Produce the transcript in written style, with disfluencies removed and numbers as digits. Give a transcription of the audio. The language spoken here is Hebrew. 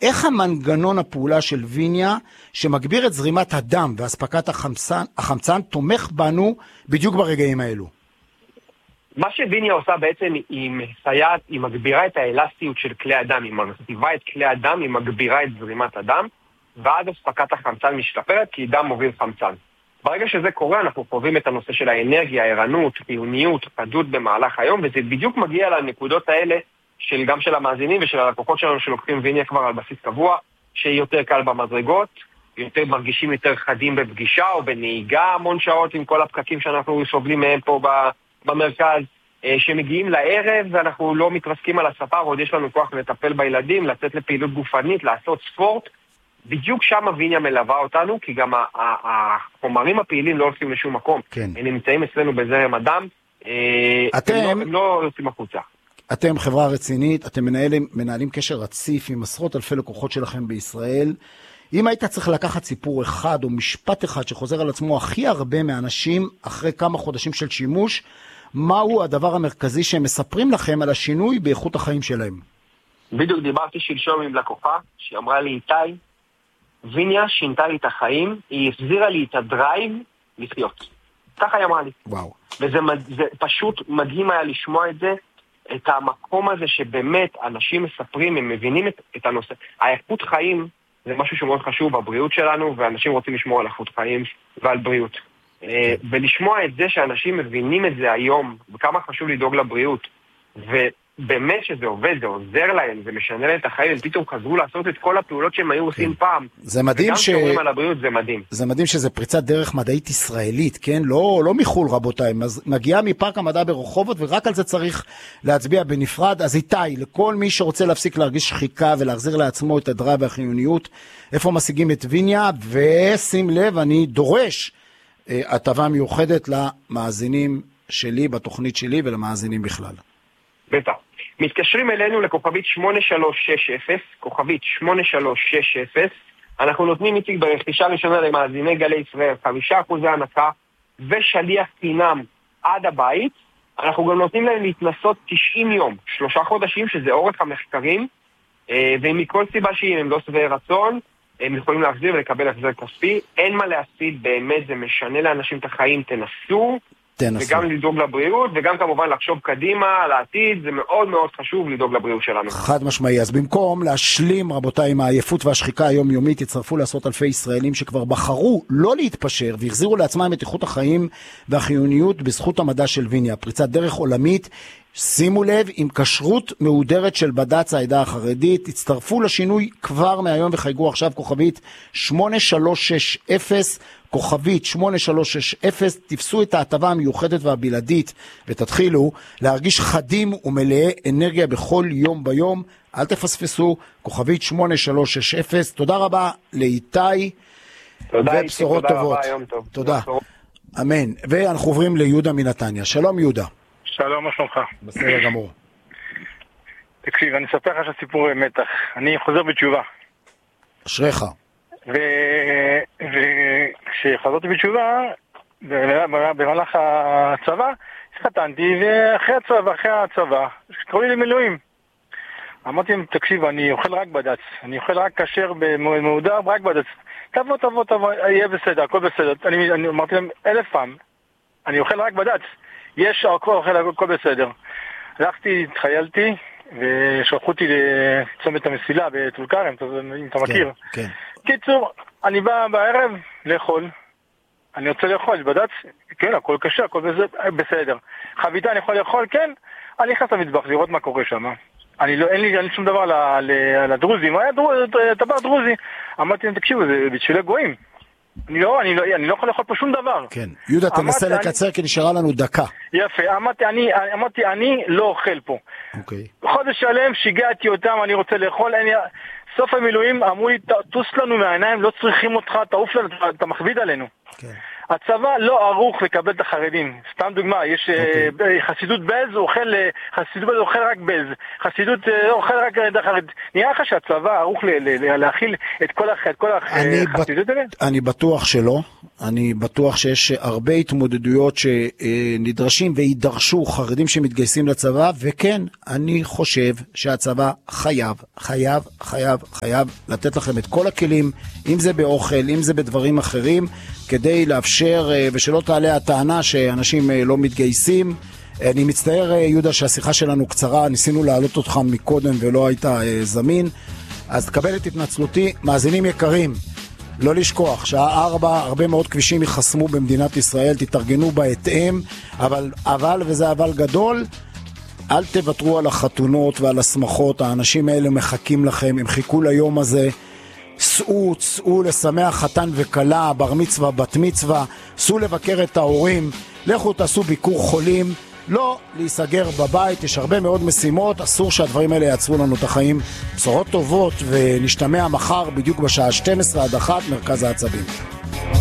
איך המנגנון הפעולה של ויניה, שמגביר את זרימת הדם והספקת החמצן, תומך בנו בדיוק ברגעים האלו? מה שוויניה עושה בעצם, היא מסייעת, היא מגבירה את האלסטיות של כלי הדם, היא מרחיבה את כלי הדם, היא מגבירה את זרימת הדם, ואז הספקת החמצן משתפרת, כי דם מוביל חמצן. ברגע שזה קורה, אנחנו חווים את הנושא של האנרגיה, הערנות, חיוניות, חדות במהלך היום, וזה בדיוק מגיע לנקודות האלה, גם של המאזינים ושל הלקוחות שלנו שלוקחים ויניה כבר על בסיס קבוע, שיהיה יותר קל במדרגות, יותר מרגישים יותר חדים בפגישה או בנהיגה המון שעות עם כל הפקקים שאנחנו סובלים מהם פה במרכז, שמגיעים לערב ואנחנו לא מתרסקים על הספה, עוד יש לנו כוח לטפל בילדים, לצאת לפעילות גופנית, לעשות ספורט. בדיוק שם ויניה מלווה אותנו, כי גם החומרים הפעילים לא הולכים לשום מקום. כן. הם נמצאים אצלנו בזרם הדם, הם לא יוצאים החוצה. אתם חברה רצינית, אתם מנהלים קשר רציף עם עשרות אלפי לקוחות שלכם בישראל. אם היית צריך לקחת סיפור אחד או משפט אחד שחוזר על עצמו הכי הרבה מאנשים אחרי כמה חודשים של שימוש, מהו הדבר המרכזי שהם מספרים לכם על השינוי באיכות החיים שלהם? בדיוק דיברתי שלשום עם לקוחה שאמרה לי, איתי, ויניה שינתה לי את החיים, היא החזירה לי את הדרייב לחיות. ככה היא אמרה לי. וואו. וזה פשוט מדהים היה לשמוע את זה, את המקום הזה שבאמת אנשים מספרים, הם מבינים את הנושא. האיכות חיים זה משהו שמאוד חשוב בבריאות שלנו, ואנשים רוצים לשמור על איכות חיים ועל בריאות. ולשמוע את זה שאנשים מבינים את זה היום, וכמה חשוב לדאוג לבריאות, ובאמת שזה עובד, זה עוזר להם, זה משנה להם את החיים, הם פתאום חזרו לעשות את כל הפעולות שהם היו עושים פעם. זה מדהים וגם שאומרים על הבריאות זה מדהים. זה מדהים שזה פריצת דרך מדעית ישראלית, כן? לא מחול רבותיי, מגיעה מפארק המדע ברחובות, ורק על זה צריך להצביע בנפרד. אז איתי, לכל מי שרוצה להפסיק להרגיש שחיקה ולהחזיר לעצמו את הדרייב והחיוניות, איפה משיגים את ויניה? ושים לב, אני דורש הטבה מיוחדת למאזינים שלי בתוכנית שלי ולמאזינים בכלל. בטח. מתקשרים אלינו לכוכבית 8360, כוכבית 8360, אנחנו נותנים איתי ברכישה ראשונה למאזיני גלי ישראל 5% הנחה ושליח חינם עד הבית. אנחנו גם נותנים להם להתנסות 90 יום, 3 חודשים שזה אורך המחקרים, ומכל סיבה שהיא הם לא שבעי רצון, הם יכולים להחזיר ולקבל החזר כספי. אין מה להפסיד, באמת זה משנה לאנשים את החיים, תנסו. וגם לדאוג לבריאות, וגם כמובן לחשוב קדימה על העתיד, זה מאוד מאוד חשוב לדאוג לבריאות שלנו. חד משמעי, אז במקום להשלים רבותיי עם העייפות והשחיקה היומיומית, יצטרפו לעשרות אלפי ישראלים שכבר בחרו לא להתפשר, והחזירו לעצמם את איכות החיים והחיוניות בזכות המדע של ויניה, פריצת דרך עולמית. שימו לב, עם כשרות מהודרת של בד"ץ העדה החרדית, הצטרפו לשינוי כבר מהיום וחייגו עכשיו כוכבית 8360, כוכבית 8360, תפסו את ההטבה המיוחדת והבלעדית ותתחילו להרגיש חדים ומלאי אנרגיה בכל יום ביום. אל תפספסו, כוכבית 8360. תודה רבה לאיתי ובשורות טובות. תודה. אמן. ואנחנו עוברים ליהודה מנתניה. שלום יהודה. שלום, מה שלומך? בסדר גמור. תקשיב, אני אספר לך שהסיפור מתח. אני חוזר בתשובה. אשריך. וכשחזרתי בתשובה, במהלך הצבא, התחתנתי, ואחרי הצבא, קראו לי למילואים. אמרתי להם, תקשיב, אני אוכל רק בד"ץ. אני אוכל רק כשר במהודר, רק בד"ץ. תבוא, יהיה בסדר, הכל בסדר. אני אמרתי להם 1000 פעם, אני אוכל רק בד"ץ. יש הכל בסדר. הלכתי, התחיילתי, ושלחו אותי לצומת המסילה בטול כרם, אם אתה מכיר. כן. קיצור, אני בא בערב לאכול. אני רוצה לאכול, בד"ץ, כן, הכל קשה, הכל בסדר. חביתה אני יכול לאכול, כן. אני נכנס למטבח לראות מה קורה שם. אין לי שום דבר לדרוזים. היה טבח דרוזי. אמרתי להם, תקשיבו, זה בשבילי גויים. אני לא יכול לאכול פה שום דבר. כן. יהודה, תנסה לקצר כי נשארה לנו דקה. יפה. אמרתי, אני לא אוכל פה. אוקיי. חודש שלם שיגעתי אותם, אני רוצה לאכול. סוף המילואים אמרו לי, תוס לנו מהעיניים, לא צריכים אותך, תעוף לנו, אתה מכביד עלינו. כן. הצבא לא ערוך לקבל את החרדים. סתם דוגמה, יש חסידות בז, חסידות בז אוכל רק בז, חסידות אוכל רק חרד. נראה לך שהצבא ערוך להכיל את כל החסידות האלה? אני בטוח שלא. אני בטוח שיש הרבה התמודדויות שנדרשים וידרשו חרדים שמתגייסים לצבא, וכן, אני חושב שהצבא חייב לתת לכם את כל הכלים, אם זה באוכל, אם זה בדברים אחרים, כדי לאפשר, ושלא תעלה הטענה שאנשים לא מתגייסים. אני מצטער, יהודה, שהשיחה שלנו קצרה, ניסינו להעלות אותך מקודם ולא היית זמין, אז תקבל את התנצלותי. מאזינים יקרים, לא לשכוח, שעה 4, הרבה מאוד כבישים יחסמו במדינת ישראל, תתארגנו בהתאם, אבל וזה אבל גדול, אל תוותרו על החתונות ועל השמחות, האנשים האלה מחכים לכם, הם חיכו ליום הזה, סעו לשמח חתן וקלה, בר מצווה, בת מצווה, סעו לבקר את ההורים, לכו תעשו ביקור חולים, לא להיסגר בבית, יש הרבה מאוד משימות, אסור שהדברים האלה יעצרו לנו את החיים. בשורות טובות, ונשתמע מחר בדיוק בשעה 12:00 עד 1:00, מרכז העצבים.